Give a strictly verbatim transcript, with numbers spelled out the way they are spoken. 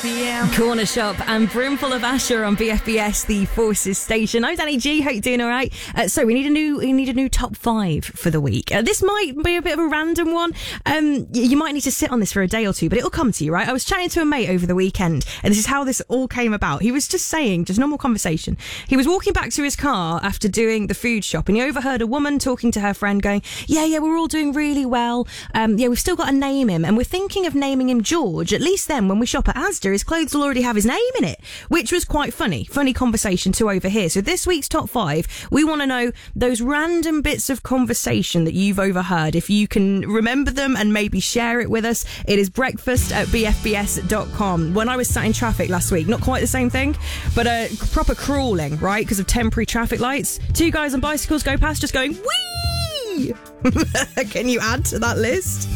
p m. Corner Shop and Brimful of Asher on B F B S, the Forces station. I'm Danny G. Hope you're doing all right. Uh, so we need a new, we need a new top five for the week. Uh, this might be a bit of a random one. Um, you, you might need to sit on this for a day or two, but it'll come to you, right? I was chatting to a mate over the weekend, and this is how this all came about. He was just saying, just normal conversation. He was walking back to his car after doing the food shop, and he overheard a woman talking to her friend, going, "Yeah, yeah, we're all doing really well. Um, yeah, we've still got to name him, and we're thinking of naming him George. At least then, when we shop at Asda, his clothes will already have his name in it," which was quite funny. Funny conversation to overhear. So this week's top five, we want to know those random bits of conversation that you've overheard. If you can remember them and maybe share it with us, it is breakfast at b f b s dot com. When I was sat in traffic last week, not quite the same thing, but uh, proper crawling, right, because of temporary traffic lights. Two guys on bicycles go past just going, "Whee!" Can you add to that list?